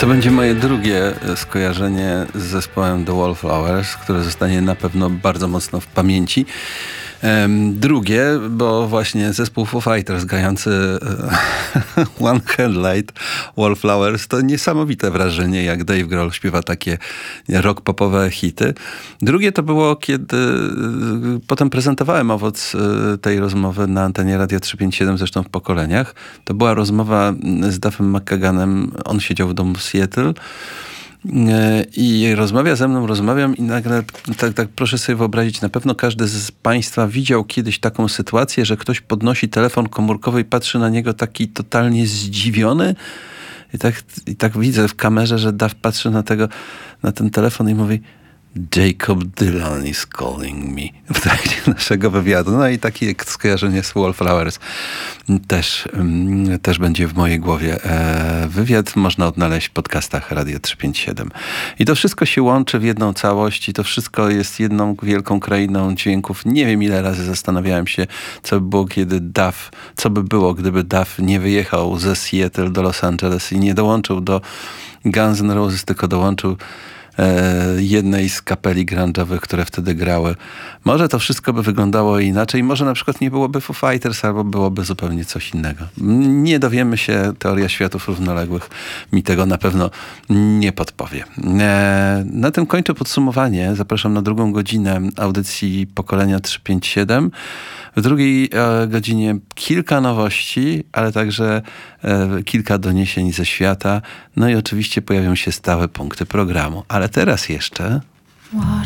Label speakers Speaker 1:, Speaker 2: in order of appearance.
Speaker 1: To będzie moje drugie skojarzenie z zespołem The Wallflowers, które zostanie na pewno bardzo mocno w pamięci. Drugie, bo właśnie zespół Foo Fighters grający One Headlight Wallflowers to niesamowite wrażenie, jak Dave Grohl śpiewa takie rock-popowe hity. Drugie to było, kiedy potem prezentowałem owoc tej rozmowy na antenie Radia 357, zresztą w pokoleniach. To była rozmowa z Duffem McKaganem. On siedział w domu w Seattle i rozmawia ze mną, rozmawiam i nagle, tak proszę sobie wyobrazić, na pewno każdy z państwa widział kiedyś taką sytuację, że ktoś podnosi telefon komórkowy i patrzy na niego taki totalnie zdziwiony. I tak widzę w kamerze, że Duff patrzy na ten telefon i mówi: Jakob Dylan is calling me w trakcie naszego wywiadu. No i takie skojarzenie z Wallflowers też będzie w mojej głowie. Wywiad można odnaleźć w podcastach Radia 357. I to wszystko się łączy w jedną całość i to wszystko jest jedną wielką krainą dźwięków. Nie wiem, ile razy zastanawiałem się, co by było, gdyby Duff nie wyjechał ze Seattle do Los Angeles i nie dołączył do Guns N' Roses, tylko dołączył jednej z kapeli grunge'owych, które wtedy grały. Może to wszystko by wyglądało inaczej. Może na przykład nie byłoby Foo Fighters, albo byłoby zupełnie coś innego. Nie dowiemy się. Teoria światów równoległych mi tego na pewno nie podpowie. Na tym kończę podsumowanie. Zapraszam na drugą godzinę audycji Pokolenia 357. W drugiej godzinie kilka nowości, ale także kilka doniesień ze świata. No i oczywiście pojawią się stałe punkty programu. Ale teraz jeszcze...